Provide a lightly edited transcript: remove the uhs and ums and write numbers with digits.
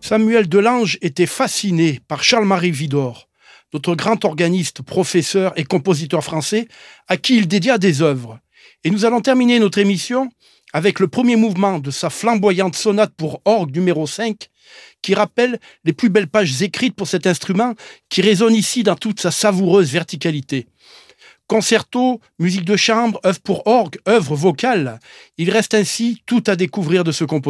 Samuel Delange était fasciné par Charles-Marie Widor, notre grand organiste, professeur et compositeur français, à qui il dédia des œuvres. Et nous allons terminer notre émission avec le premier mouvement de sa flamboyante sonate pour orgue numéro 5, qui rappelle les plus belles pages écrites pour cet instrument, qui résonne ici dans toute sa savoureuse verticalité. Concerto, musique de chambre, œuvre pour orgue, œuvre vocale, il reste ainsi tout à découvrir de ce compositeur.